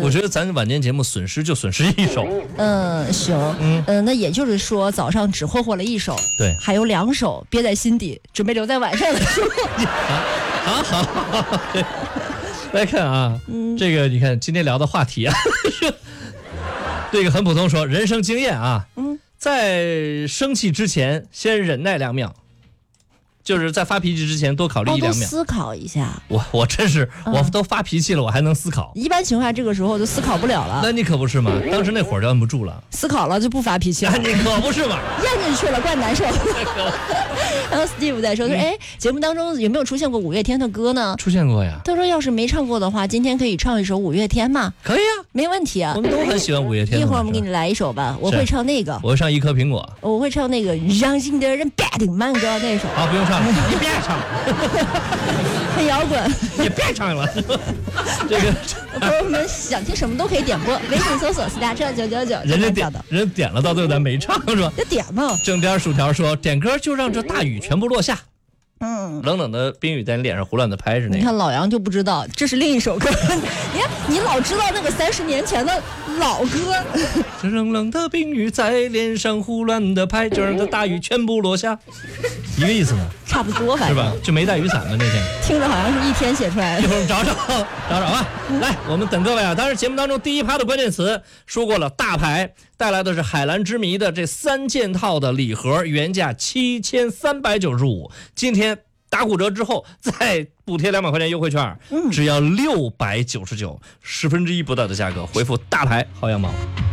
我觉得咱晚间节目损失就损失一首。 行，那也就是说早上只霍霍了一首， 对， 还有2首憋在心底，准备留在晚上的时候。 好，来看啊，这个你看今天聊的话题啊，这个很普通说，人生经验啊，在生气之前先忍耐2秒。就是在发脾气之前多考虑1-2秒， 思考一下。 我真是，我都发脾气了，我还能思考。 一般情况下，这个时候就思考不了了。 那你可不是嘛？当时那火就摁不住了， 思考了就不发脾气了。 你可不是嘛？ 咽进去了，怪难受。然后 Steve 在说，节目当中有没有出现过5月天的歌呢？ 出现过呀。 他说，要是没唱过的话，今天可以唱一首5月天吗？ 可以啊， 没问题啊。 我们都很喜欢5月天。 一会儿我们给你来一首吧，我会唱那个。 我会唱1颗苹果。 我会唱那个伤心的人别听慢歌那首。 好，不用唱了，你别唱。 很摇滚， 也别唱了。这个朋友们想听什么都可以点播，微信搜索私家车999。 人点了，到最后咱没唱是吧？ 就点嘛。 正边薯条说点歌就让这大雨全部落下。冷冷的冰雨在你脸上胡乱的拍是那个。 你看老杨就不知道，这是另一首歌。你看你老知道那个30年前的老歌。 这冷冷的冰雨在脸上胡乱的拍，就让这大雨全部落下，一个意思吗？ 差不多，反正是吧？就没带雨伞吗？那天听着好像是一天写出来的。 一会儿我们找啊。来，我们等各位啊。当然节目当中第一趴的关键词说过了，大牌带来的是海蓝之谜的这3件套的礼盒，原价7395，今天打骨折之后再补贴200块钱优惠券，只要699，1/10不到的价格，回复大牌薅羊毛。